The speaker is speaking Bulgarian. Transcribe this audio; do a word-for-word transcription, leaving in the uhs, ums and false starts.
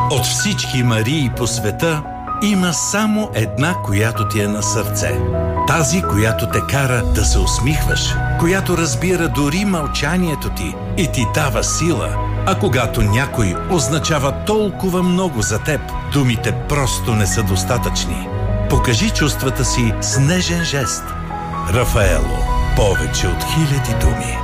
От всички Марии по света има само една, която ти е на сърце. Тази, която те кара да се усмихваш, която разбира дори мълчанието ти и ти дава сила. А когато някой означава толкова много за теб, думите просто не са достатъчни. Покажи чувствата си с нежен жест. Рафаело. Повече от хиляди думи.